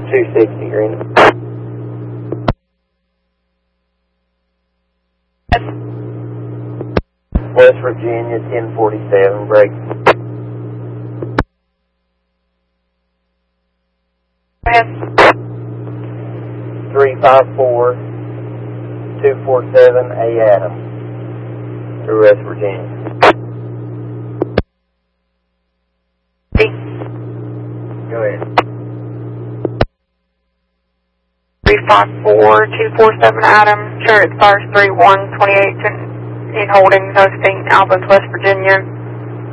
260 Green. West Virginia, 1047, break. Yes. 354-247 A Adams, through West Virginia. Go ahead. 354-247 Adams, sure it's Stars 3128 in Holdings, hosting Albans, West Virginia.